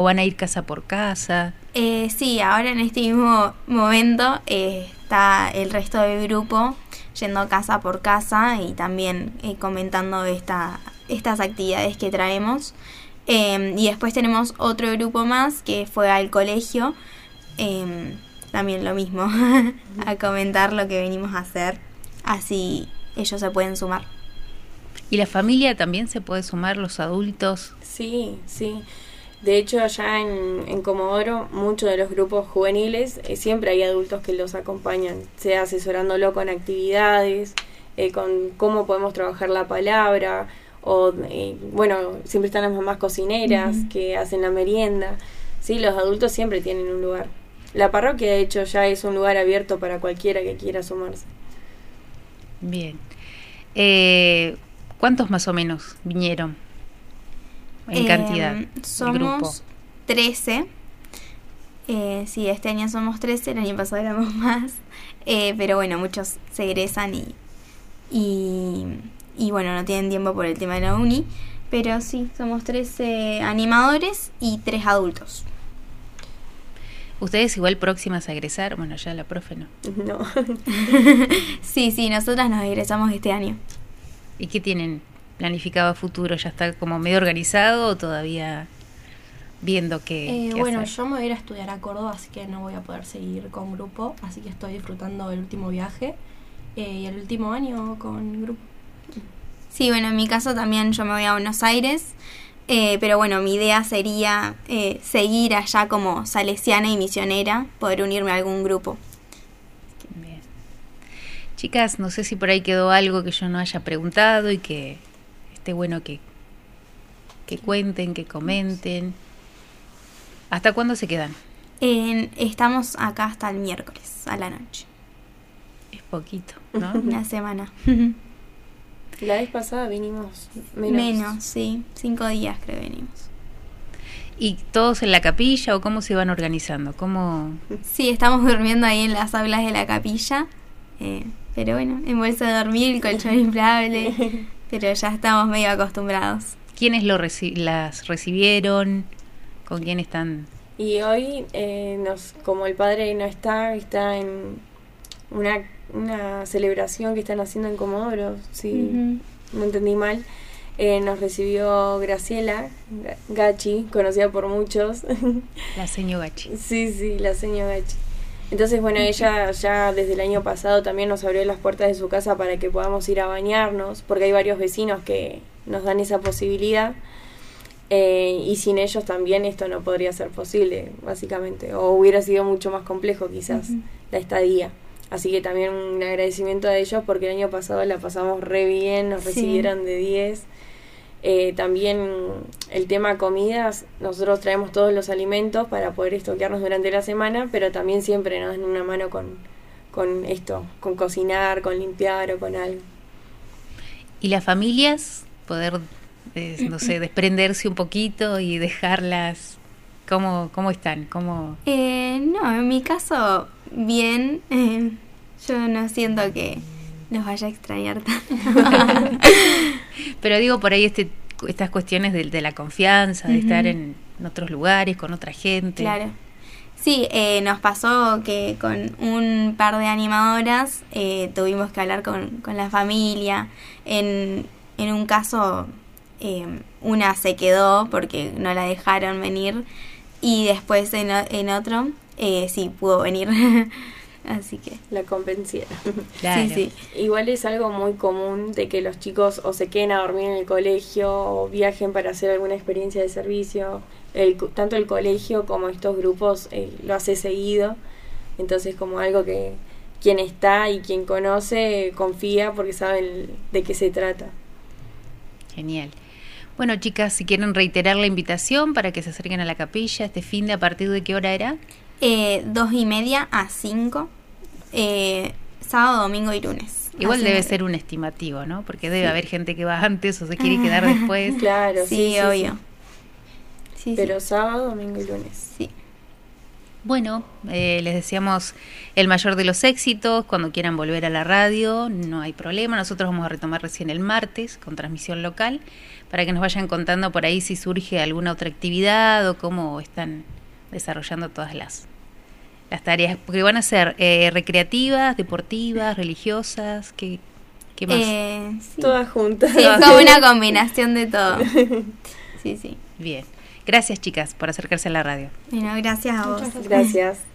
¿O van a ir casa por casa? Sí, ahora en este mismo momento está el resto del grupo yendo casa por casa y también comentando estas actividades que traemos. Y después tenemos otro grupo más que fue al colegio, también lo mismo, a comentar lo que venimos a hacer, así ellos se pueden sumar. ¿Y la familia también se puede sumar, los adultos? Sí. De hecho, allá en Comodoro, muchos de los grupos juveniles, siempre hay adultos que los acompañan, sea asesorándolo con actividades, con cómo podemos trabajar la palabra, o siempre están las mamás cocineras que hacen la merienda. Sí, los adultos siempre tienen un lugar. La parroquia, de hecho, ya es un lugar abierto para cualquiera que quiera sumarse. Bien. ¿Cuántos más o menos vinieron en cantidad? Somos grupo? 13. Sí, este año somos 13, el año pasado éramos más. Pero bueno, muchos se egresan y bueno, no tienen tiempo por el tema de la uni. Pero sí, somos 13 animadores y 3 adultos. ¿Ustedes igual próximas a egresar? Bueno, ya la profe no. No. Sí, nosotras nos egresamos este año. ¿Y qué tienen planificado a futuro? ¿Ya está como medio organizado o todavía viendo qué bueno, hacer? yo me voy a ir a estudiar a Córdoba, así que no voy a poder seguir con grupo, así que estoy disfrutando del último viaje y el último año con grupo. Sí, bueno, en mi caso también yo me voy a Buenos Aires, pero bueno, mi idea sería seguir allá como salesiana y misionera, poder unirme a algún grupo. Bien. Chicas, no sé si por ahí quedó algo que yo no haya preguntado y que esté bueno que cuenten, que comenten. ¿Hasta cuándo se quedan? Estamos acá hasta el miércoles a la noche. Es poquito, ¿no? Una semana. La vez pasada vinimos Menos, sí. 5 días creo que venimos. ¿Y todos en la capilla o cómo se van organizando? ¿Cómo? Sí, estamos durmiendo ahí en las aulas de la capilla. Pero bueno, en bolsa de dormir, colchón inflable. Pero ya estamos medio acostumbrados. ¿Quiénes las recibieron? ¿Con quién están? Y hoy, como el padre no está en una celebración que están haciendo en Comodoro, si no entendí mal, nos recibió Graciela Gachi, conocida por muchos. La seño Gachi. Sí, la seño Gachi. Entonces, bueno, ella ya desde el año pasado también nos abrió las puertas de su casa para que podamos ir a bañarnos, porque hay varios vecinos que nos dan esa posibilidad. Y sin ellos también esto no podría ser posible, básicamente, o hubiera sido mucho más complejo quizás la estadía. Así que también un agradecimiento a ellos porque el año pasado la pasamos re bien, nos recibieron de 10. También el tema comidas, nosotros traemos todos los alimentos para poder estoquearnos durante la semana, pero también siempre nos dan una mano con esto, con cocinar, con limpiar o con algo. ¿Y las familias? Poder, no sé, desprenderse un poquito y dejarlas. ¿Cómo están? No, en mi caso, bien. Yo no siento que los vaya a extrañar tanto. Pero digo, por ahí estas cuestiones de la confianza, de estar en otros lugares, con otra gente. Claro. Sí, nos pasó que con un par de animadoras tuvimos que hablar con la familia. En un caso, una se quedó porque no la dejaron venir. Y después en otro, sí, pudo venir. Así que la convencieron. Claro. Sí. Igual es algo muy común de que los chicos o se queden a dormir en el colegio o viajen para hacer alguna experiencia de servicio. Tanto el colegio como estos grupos lo hace seguido. Entonces como algo que quien está y quien conoce confía porque saben de qué se trata. Genial. Bueno, chicas, si quieren reiterar la invitación para que se acerquen a la capilla este fin de, ¿a partir de qué hora era? 2:30 a 5, sábado, domingo y lunes. Igual debe ser un estimativo, ¿no? Porque debe haber gente que va antes o se quiere quedar después. Claro, sí, obvio. Sí. Pero sábado, domingo y lunes. Sí. Bueno, les deseamos el mayor de los éxitos. Cuando quieran volver a la radio, no hay problema. Nosotros vamos a retomar recién el martes con transmisión local, para que nos vayan contando por ahí si surge alguna otra actividad o cómo están desarrollando todas las tareas, porque van a ser recreativas, deportivas, religiosas, ¿qué más? Sí. Todas juntas. Sí, como una combinación de todo. Sí, sí. Bien. Gracias, chicas, por acercarse a la radio. Bueno, gracias a vos. Muchas Gracias.